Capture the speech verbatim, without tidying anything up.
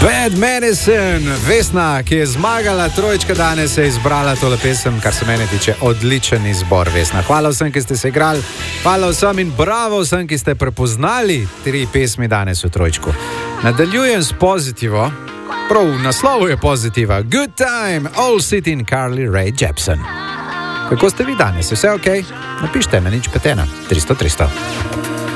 Bad Medicine, Vesna, ki je zmagala, trojčka danes je izbrala tole pesem, kar se mene tiče, odličen izbor, Vesna. Hvala vsem, ki ste se igrali, hvala vsem in bravo vsem, ki ste prepoznali tri pesmi danes v trojčku. Nadaljujem s pozitivo, prav v naslovu je pozitiva. Good Time, All City in Carly Rae Jepsen. Kako ste vi danes? Vse ok? Napište na nič pet ena tristo tristo.